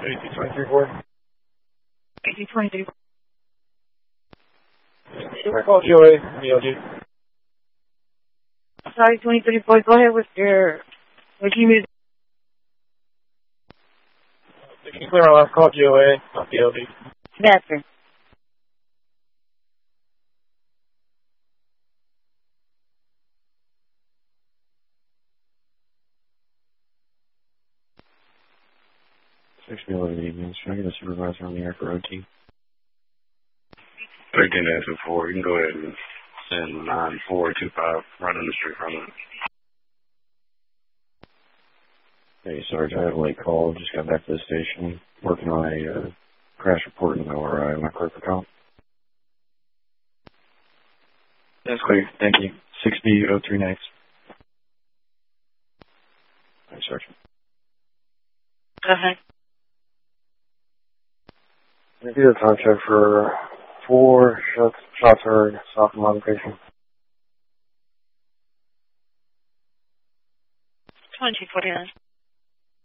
AC-23-4. AC-23. I called GOA, ELG. Sorry, 23-4. Go ahead with your music. Can you clear my last call, GOA, not ELG? Yes, sir. Evenings. Can I get a supervisor on the air for OT? 13-4. You can go ahead and send 9425 right on the street from it. Hey, Sarge, I have a late call. Just got back to the station. Working on a crash report in ORI. Am I clear for call? That's clear. Thank you. 6003 next. Thanks, Sergeant. Go ahead. I do a contract for 4 shots heard, soft modification. 2049.